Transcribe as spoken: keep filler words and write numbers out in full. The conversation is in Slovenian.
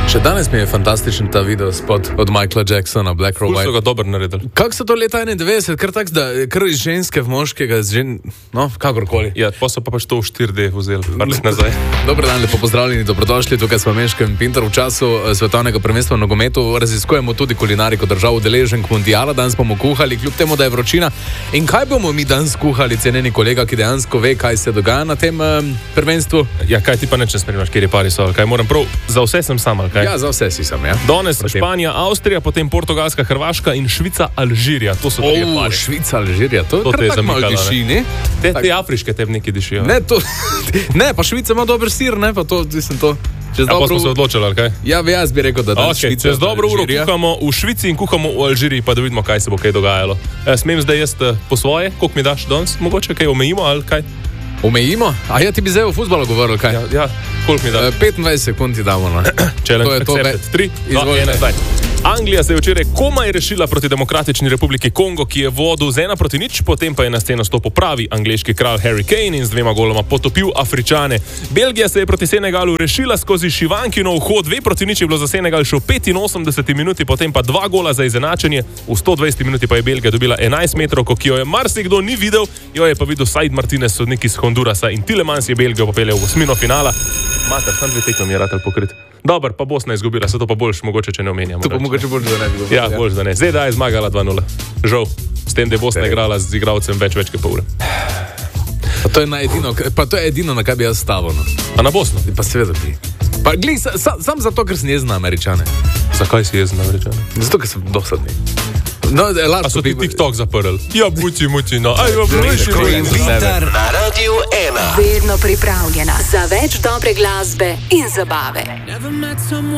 Še danes mi je fantastičen ta video spot od Michaela Jacksona, Black or White. Ful so ga dobro naredili. Kako so to leta enaindevetdeset, kar tak, da kar iz ženske v moškega, žen... no, kakorkoli. Ja, pa so pa pač to v štiri D vzeli, par let nazaj. Dobar dan, lepo pozdravljeni, dobrodošli, tukaj smo Meško in Pintar. V času svetovnega prvenstva v nogometu raziskujemo tudi kulinariko držav udeleženk mundiala. Danes bomo kuhali, kljub temu, da je vročina. In kaj bomo mi danes kuhali, cenjeni kolega, ki dejansko ve, kaj se dogaja na tem um, prvenstvu? Ja, kaj ti pa neče spremljaš, kjer je pari so, kaj moram prav, za vse sem sam, ali kaj? Ja, za vse si sam, ja. Danes Španija, Avstrija, potem Portugalska, Hrvaška in Švica, Alžirija. To so tri pari. Švica, Alžirija, to, to je kar tako malo diši, ne? Te, te afriške te neki dišijo. Ne, to, ne, pa Švica ima dober sir, ne, pa to, mislim, to. Ja, pa smo se odločili, ali kaj? Ja, jaz bi rekel, da da okay, Švica. Čez dobro uro kuhamo v Švici in kuhamo v Alžiriji, pa da vidimo, kaj se bo kaj dogajalo. E, smem zdaj jaz po svoje, koliko mi daš danes, mogoče kaj omejimo, ali kaj? Omejimo? A ja, ti bi zdaj o futbalu govoril, kaj? Ja, ja, koliko mi daš? E, petindvajset sekund ti damo, no. Challenge accepted. tri, dva, ena, zdaj. Anglija se je včeraj komaj rešila proti Demokratični republiki Kongo, ki je vodil z ena proti nič, potem pa je na sceno stopil pravi angleški kralj Harry Kane in z dvema goloma potopil Afričane. Belgija se je proti Senegalu rešila skozi Šivankinov hod, dve proti nič je bilo za Senegal še v petinosemdeseti minuti, potem pa dva gola za izenačenje, v sto dvajseti minuti pa je Belgija dobila enajst metrov, ki jo je marsikdo ni videl, jo je pa videl Said Martinez, sodnik iz Hondurasa, in Tielemans je Belgijo popeljal v osmino finala. Mater, sam dve tekme mi je ratal pokrit. Dobar, pa Bosna je izgubila, se to pa boljš, mogoče, če ne omenjamo. To pa mogoče boljš, da ne bi govoril. Ja, boljš, da ne. Z D A je zmagala dva nula. Žal, s tem, da je Bosna igrala z igralcem več, več kot pol ure. Pa to je na edino, pa to je edino, na kaj bi jaz stavil, no. A na Bosno? Pa seveda bi. Pa glej, sa, sa, sam zato, ker sem jezen na Američane. Zakaj si jezen na Američane? Zato, ker sem dosadni. No, a so ti TikTok zaprl? Ja, buci, muci, no. Aj, Meško in Pintar na Radiu ena. Vedno pripravljena za več dobre glasbe in zabave.